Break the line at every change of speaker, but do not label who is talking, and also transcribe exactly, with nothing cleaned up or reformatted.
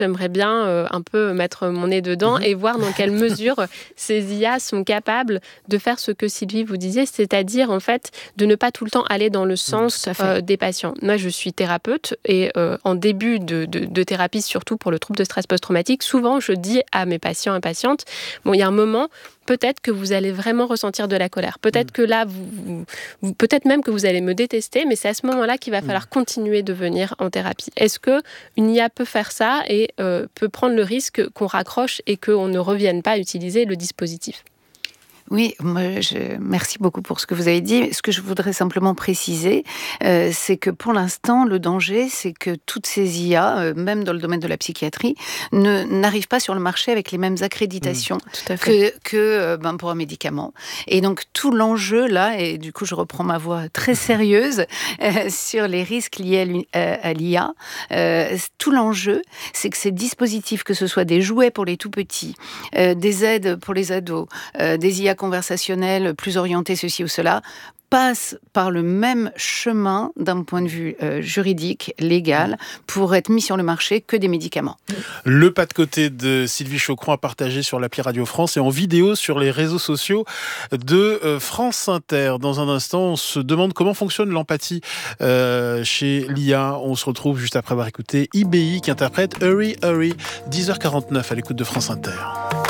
J'aimerais bien euh, un peu mettre mon nez dedans mmh. et voir dans quelle mesure ces I A sont capables de faire ce que Sylvie vous disait, c'est-à-dire en fait de ne pas tout le temps aller dans le sens mmh, euh, des patients. Moi, je suis thérapeute et euh, en début de, de, de thérapie, surtout pour le trouble de stress post-traumatique, souvent je dis à mes patients et patientes, bon, il y a un moment, peut-être que vous allez vraiment ressentir de la colère. Peut-être mmh. que là, vous, vous, vous, peut-être même que vous allez me détester, mais c'est à ce moment-là qu'il va mmh. falloir continuer de venir en thérapie. Est-ce qu'une I A peut faire ça et euh, peut prendre le risque qu'on raccroche et qu'on ne revienne pas à utiliser le dispositif ?
Oui, moi, je, merci beaucoup pour ce que vous avez dit. Ce que je voudrais simplement préciser, euh, c'est que pour l'instant, le danger, c'est que toutes ces I A, euh, même dans le domaine de la psychiatrie, ne, n'arrivent pas sur le marché avec les mêmes accréditations mmh, tout à fait. que, que euh, ben, pour un médicament. Et donc, tout l'enjeu, là, et du coup, je reprends ma voix très sérieuse euh, sur les risques liés à, à l'I A, euh, tout l'enjeu, c'est que ces dispositifs, que ce soit des jouets pour les tout-petits, euh, des aides pour les ados, euh, des I A conversationnel, plus orienté ceci ou cela, passe par le même chemin d'un point de vue euh, juridique, légal, pour être mis sur le marché que des médicaments.
Le pas de côté de Sylvie Choqueron à partager sur l'appli Radio France et en vidéo sur les réseaux sociaux de euh, France Inter. Dans un instant, on se demande comment fonctionne l'empathie euh, chez l'I A. On se retrouve juste après avoir écouté I B I qui interprète Hurry Hurry, dix heures quarante-neuf à l'écoute de France Inter.